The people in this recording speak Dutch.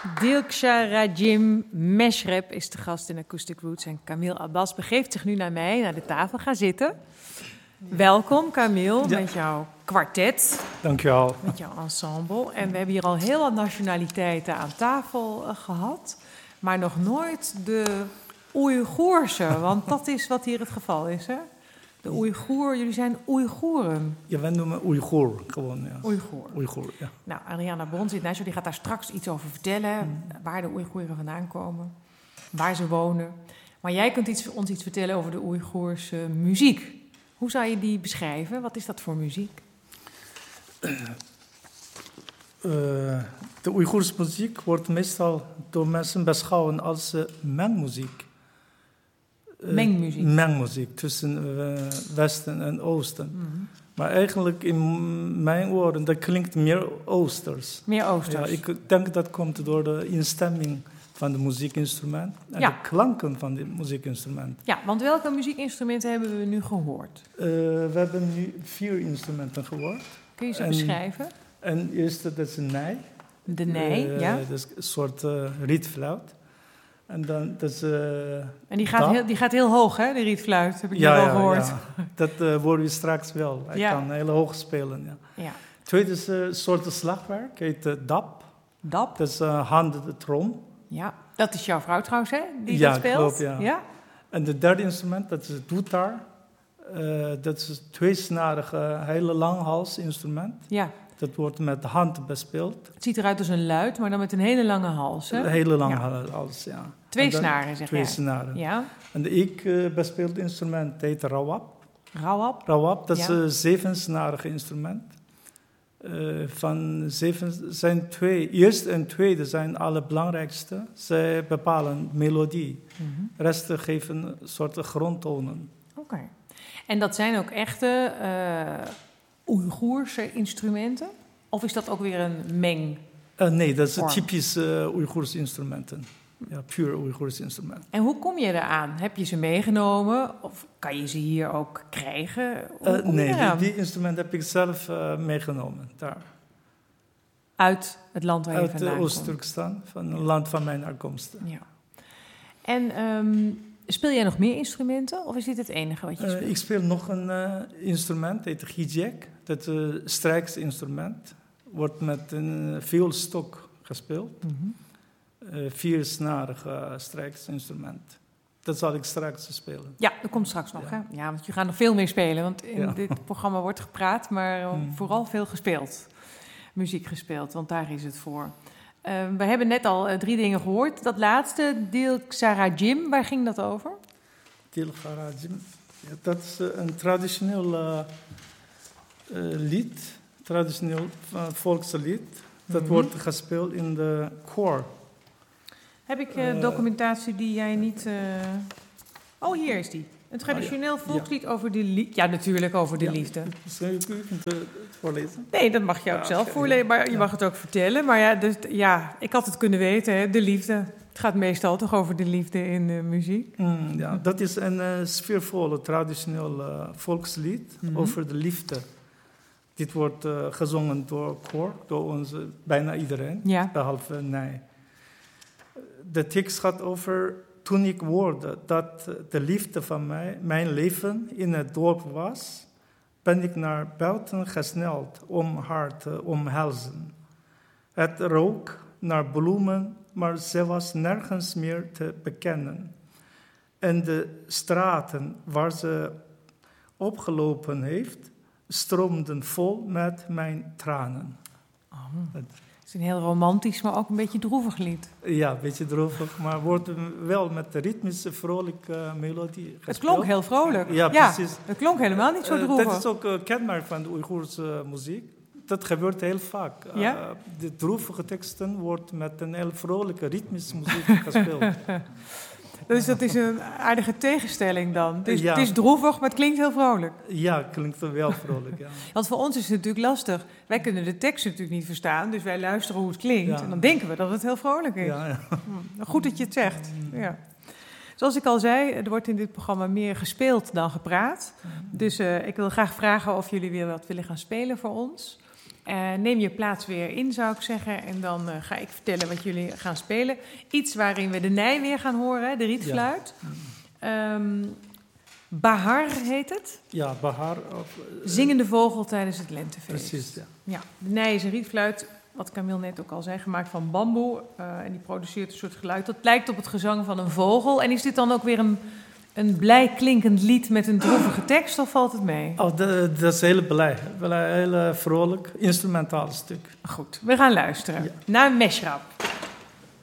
Dilksha Rajim Meshrep is de gast in Acoustic Roots. En Camille Abbas begeeft zich nu naar mij, naar de tafel. Ga zitten. Welkom Camille, met jouw kwartet. Dankjewel. Met jouw ensemble. En we hebben hier al heel wat nationaliteiten aan tafel gehad. Maar nog nooit de Oeigoerse. Want dat is wat hier het geval is, hè? De Oeigoer, jullie zijn Oeigoeren. Ja, wij noemen Oeigoer gewoon, ja. Oeigoer, ja. Nou, Adriana Bron zit naast je, die gaat daar straks iets over vertellen. Waar de Oeigoeren vandaan komen. Waar ze wonen. Maar jij kunt ons iets vertellen over de Oeigoerse muziek. Hoe zou je die beschrijven? Wat is dat voor muziek? De Oeigoerse muziek wordt meestal door mensen beschouwd als mengmuziek. Mengmuziek? Mengmuziek tussen Westen en Oosten. Mm-hmm. Maar eigenlijk in mijn oren, dat klinkt meer Oosters. Meer Oosters? Ja, ik denk dat komt door de instemming van de muziekinstrument en de klanken van de muziekinstrument. Ja, want welke muziekinstrumenten hebben we nu gehoord? We hebben nu 4 instrumenten gehoord. Kun je ze beschrijven? En de eerste, dat is een nij. De nij, ja. Dat is een soort rietfluit. En dan, dat is, en die gaat heel hoog, hè, de rietfluit, heb ik wel gehoord. Ja, dat horen we straks wel. Hij kan heel hoog spelen, ja. Tweede is een soort slagwerk, heet dap. Dap? Dat is handen de trom. Ja, dat is jouw vrouw trouwens, hè, die dat speelt? Klopt, ja. En de derde instrument, dat is het doetar. Dat is een tweesnarige, hele langhalsinstrument. Ja. Dat wordt met de hand bespeeld. Het ziet eruit als een luid, maar dan met een hele lange hals, hè? Een hele lange hals, ja. 2 snaren, zeg jij? 2 snaren. Ja. En ik bespeeld instrument heet rawap. Rawap? Rawap, dat is een 7-snarige instrument. Van 7 zijn 2. Eerste en tweede zijn het allerbelangrijkste. Zij bepalen melodie. Mm-hmm. De rest geven een soort grondtonen. Oké. En dat zijn ook echte Oeigoerse instrumenten? Of is dat ook weer een meng? Nee, dat is typisch Oeigoerse instrumenten. Ja, puur Oeigoerse instrumenten. En hoe kom je eraan? Heb je ze meegenomen? Of kan je ze hier ook krijgen? Nee, die instrumenten heb ik zelf meegenomen daar. Uit het land waar je vandaan komt? Uit Oost-Turkestan, van het land van mijn afkomst. Ja. En speel jij nog meer instrumenten? Of is dit het enige wat je speelt? Ik speel nog een instrument, het heet gijek. Dat is een strijksinstrument. Wordt met een vioolstok gespeeld. Mm-hmm. 4-snarig strijksinstrument. Dat zal ik straks spelen. Ja, dat komt straks nog. Ja. Hè? Ja, want je gaat nog veel meer spelen. Want in dit programma wordt gepraat, maar vooral veel gespeeld. Muziek gespeeld, want daar is het voor. We hebben net al 3 dingen gehoord. Dat laatste, Dilksha Rajim, waar ging dat over? Dilksha Rajim, dat is een traditioneel lied. Traditioneel volkslied. Dat wordt gespeeld in de koor. Heb ik documentatie die jij niet... Oh, hier is die. Een traditioneel volkslied over de liefde. Ja, natuurlijk over de liefde. U kunt het voorlezen? Nee, dat mag je ook zelf voorlezen, maar je mag het ook vertellen. Maar ik had het kunnen weten, hè, de liefde. Het gaat meestal toch over de liefde in de muziek? Ja, dat is een sfeervolle, traditioneel volkslied over de liefde. Dit wordt gezongen door koor, door onze, bijna iedereen, behalve mij. De tekst gaat over: toen ik hoorde dat de liefde van mijn leven in het dorp was, ben ik naar buiten gesneld om haar te omhelzen. Het rook naar bloemen, maar ze was nergens meer te bekennen. En de straten waar ze opgelopen heeft, stroomden vol met mijn tranen. Het is een heel romantisch, maar ook een beetje droevig lied. Ja, een beetje droevig, maar wordt wel met de ritmische, vrolijke melodie gespeeld. Het klonk heel vrolijk. Ja, precies. Het klonk helemaal niet zo droevig. Dat is ook kenmerk van de Oeigoerse muziek. Dat gebeurt heel vaak. De droevige teksten worden met een heel vrolijke, ritmische muziek gespeeld. Dus dat is een aardige tegenstelling dan. Het is droevig, maar het klinkt heel vrolijk. Ja, het klinkt wel vrolijk, ja. Want voor ons is het natuurlijk lastig. Wij kunnen de tekst natuurlijk niet verstaan, dus wij luisteren hoe het klinkt. Ja. En dan denken we dat het heel vrolijk is. Ja. Goed dat je het zegt. Ja. Zoals ik al zei, er wordt in dit programma meer gespeeld dan gepraat. Dus ik wil graag vragen of jullie weer wat willen gaan spelen voor ons. Neem je plaats weer in, zou ik zeggen. En dan ga ik vertellen wat jullie gaan spelen. Iets waarin we de nij weer gaan horen, de rietfluit. Ja. Bahar heet het. Ja, Bahar. Zingende vogel tijdens het lentefeest. Precies, ja. Ja, de nij is een rietfluit, wat Camille net ook al zei, gemaakt van bamboe. En die produceert een soort geluid. Dat lijkt op het gezang van een vogel. En is dit dan ook weer een blij klinkend lied met een droevige tekst, of valt het mee? Oh, dat is heel blij. Heel vrolijk, instrumentaal stuk. Goed, we gaan luisteren naar Meshrab.